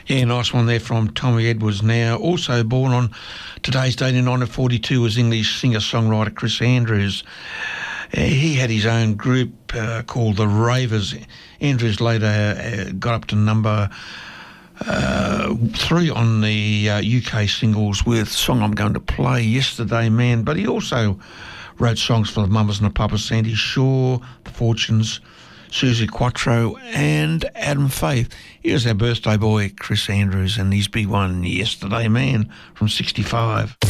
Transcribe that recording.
Yeah, nice one there from Tommy Edwards. Now, also born on today's date in 1942 was English singer-songwriter Chris Andrews. He had his own group called the Ravers. Andrews later got up to number 3 on the UK singles with song I'm going to play, Yesterday Man. But he also wrote songs for the Mamas and the Papas, Sandy Shaw, The Fortunes, Susie Quattro and Adam Faith. Here's our birthday boy, Chris Andrews, and his big one, Yesterday Man, from 65.